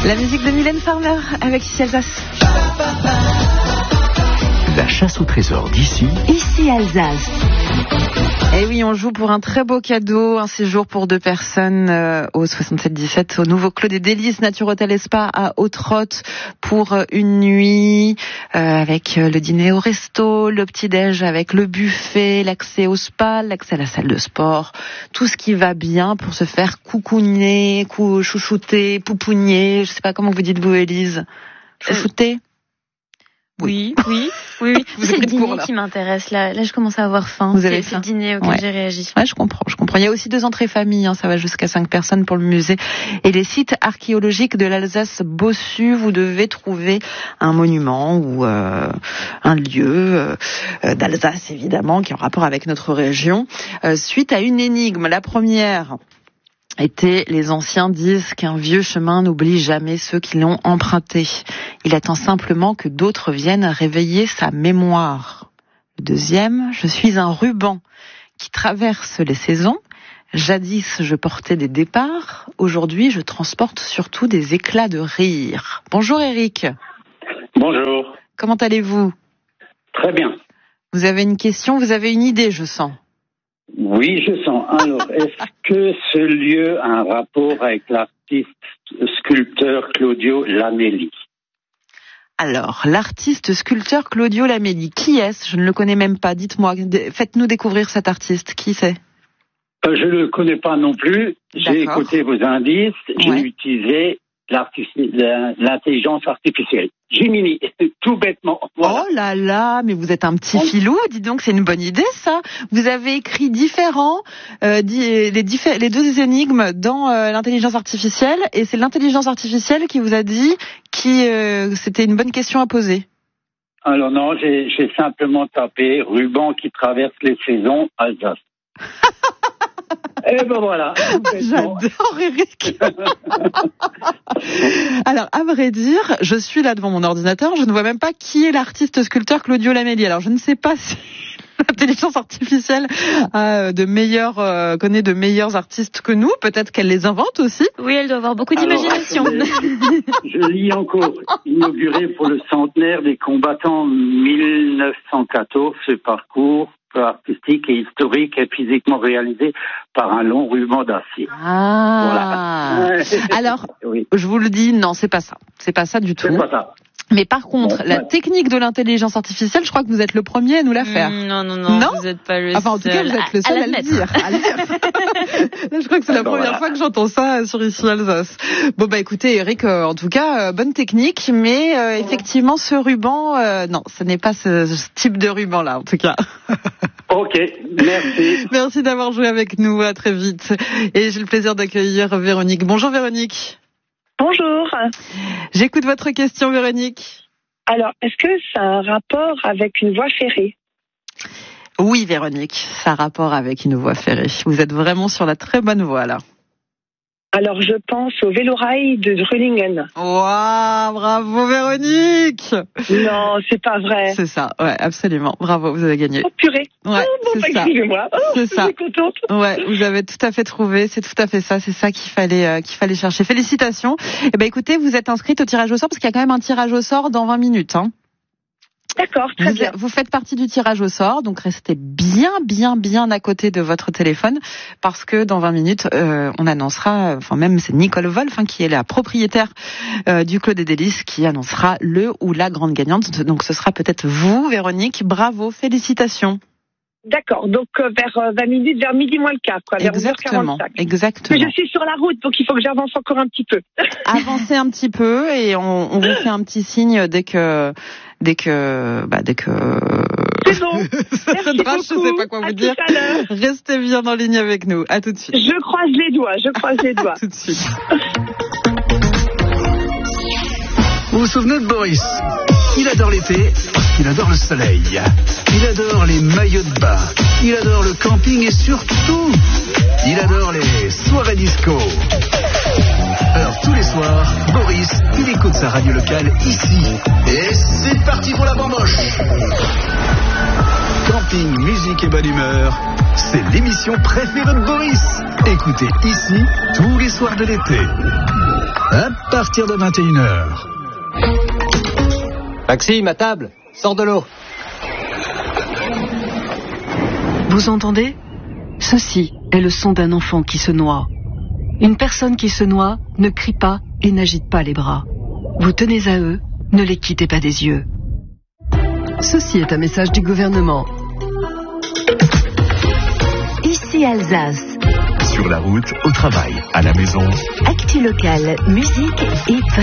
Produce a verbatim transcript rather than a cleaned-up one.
La musique de Mylène Farmer avec Ici Alsace. La chasse au trésor d'ici. Ici Alsace. Et oui, on joue pour un très beau cadeau, un séjour pour deux personnes euh, au soixante-sept dix-sept, au nouveau Clos des Délices, Nature Hôtel et Spa à Haute-Rotte pour une nuit euh, avec le dîner au resto, le petit-déj avec le buffet, l'accès au spa, l'accès à la salle de sport, tout ce qui va bien pour se faire coucouner, cou- chouchouter, poupougner, je sais pas comment vous dites vous, Élise. Chouchouter? Oui, oui, oui, oui. Vous C'est êtes le dîner pour, là. qui m'intéresse. Là, là, je commence à avoir faim. Vous avez c'est, faim. c'est le dîner auquel Ouais. j'ai réagi. Ouais, je comprends, je comprends. Il y a aussi deux entrées famille, hein, ça va jusqu'à cinq personnes pour le musée. Et les sites archéologiques de l'Alsace Bossu, vous devez trouver un monument ou euh, un lieu euh, d'Alsace, évidemment, qui est en rapport avec notre région, euh, suite à une énigme. La première était, les anciens disent qu'un vieux chemin n'oublie jamais ceux qui l'ont emprunté. Il attend simplement que d'autres viennent réveiller sa mémoire. Le deuxième, je suis un ruban qui traverse les saisons. Jadis, je portais des départs. Aujourd'hui, je transporte surtout des éclats de rire. Bonjour Eric. Bonjour. Comment allez-vous? Très bien. Vous avez une question, vous avez une idée, je sens. Oui, je sens. Alors, est-ce que ce lieu a un rapport avec l'artiste sculpteur Claudio Lamelli? Alors, l'artiste sculpteur Claudio Lamelli, qui est-ce? Je ne le connais même pas, dites-moi. Faites-nous découvrir cet artiste, qui c'est? euh, Je ne le connais pas non plus. J'ai D'accord. écouté vos indices. J'ai Ouais. utilisé l'intelligence artificielle. Gemini, tout bêtement. Voilà. Oh là là, mais vous êtes un petit filou, dis donc, c'est une bonne idée ça. Vous avez écrit différents, euh, di- les, diffé- les deux énigmes dans euh, l'intelligence artificielle, et c'est l'intelligence artificielle qui vous a dit qui euh, c'était une bonne question à poser. Alors non, j'ai j'ai simplement tapé ruban qui traverse les saisons, Alsace. Et ben voilà. J'adore Eric. Alors, à vrai dire, je suis là devant mon ordinateur, je ne vois même pas qui est l'artiste sculpteur Claudio Lamelli. Alors, je ne sais pas si l'intelligence artificielle a de meilleurs, euh, connaît de meilleurs artistes que nous. Peut-être qu'elle les invente aussi. Oui, elle doit avoir beaucoup Alors, d'imagination. je, je lis encore, inauguré pour le centenaire des combattants mille neuf cent quatorze, ce parcours artistique et historique est physiquement réalisé par un long ruban d'acier. Ah. Voilà. Alors, oui, je vous le dis, non, c'est pas ça. C'est pas ça du tout. c'est pas ça. Mais par contre, Bon, la ouais. technique de l'intelligence artificielle, je crois que vous êtes le premier à nous la faire. Mm, non, non, non, Non vous n'êtes pas le Enfin, en tout cas, seul vous êtes le à- seul à à, le l'admettre. dire. À le dire. Là, je crois que c'est la Bon, première voilà. fois que j'entends ça sur Ici Alsace. Bon, bah écoutez, Eric, euh, en tout cas, euh, bonne technique, mais euh, effectivement, ce ruban, euh, non, ce n'est pas ce, ce type de ruban-là, en tout cas. Ok, merci. Merci d'avoir joué avec nous, à très vite. Et j'ai le plaisir d'accueillir Véronique. Bonjour Véronique. Bonjour. J'écoute votre question, Véronique. Alors, est-ce que ça a un rapport avec une voie ferrée? Oui, Véronique, ça a rapport avec une voie ferrée. Vous êtes vraiment sur la très bonne voie, là. Alors, je pense au vélorail de Drulingen. Waouh, bravo Véronique. Non, c'est pas vrai. C'est ça, ouais, absolument. Bravo, vous avez gagné. Oh, purée. Ouais, oh, bon, c'est bah, ça. excusez-moi. Oh, C'est je ça. suis contente. Ouais, vous avez tout à fait trouvé, c'est tout à fait ça, c'est ça qu'il fallait euh, qu'il fallait chercher. Félicitations. Eh ben écoutez, vous êtes inscrite au tirage au sort parce qu'il y a quand même un tirage au sort dans vingt minutes, hein. D'accord, très Vous, bien. vous faites partie du tirage au sort, donc restez bien, bien, bien à côté de votre téléphone, parce que dans vingt minutes, euh, on annoncera, enfin même c'est Nicole Wolf, hein, qui est la propriétaire euh, du Clos des Délices, qui annoncera le ou la grande gagnante. Donc ce sera peut-être vous, Véronique. Bravo, félicitations. D'accord, donc euh, vers euh, vingt minutes, vers midi moins le quart, quoi, vers Exactement, onze heures quarante-cinq. exactement. Mais je suis sur la route, donc il faut que j'avance encore un petit peu. Avancez un petit peu et on, on vous fait un petit signe dès que, dès que, bah dès que. C'est bon. Ça Merci sonnera, je sais beaucoup. pas quoi À vous tout dire. à l'heure. Restez bien en ligne avec nous. À tout de suite. Je croise les doigts, je croise les doigts. Tout de suite. Vous vous souvenez de Boris? Il adore l'été, il adore le soleil, il adore les maillots de bain, il adore le camping et surtout, il adore les soirées disco. Alors tous les soirs, Boris, il écoute sa radio locale ici. Et c'est parti pour la bamboche. Camping, musique et bonne humeur, c'est l'émission préférée de Boris. Écoutez ici tous les soirs de l'été. à partir de vingt et une heures. Maxime, à table, sors de l'eau. Vous entendez ? Ceci est le son d'un enfant qui se noie. Une personne qui se noie ne crie pas et n'agite pas les bras. Vous tenez à eux, ne les quittez pas des yeux. Ceci est un message du gouvernement. Ici Alsace. Sur la route, au travail, à la maison. Actu locale, musique et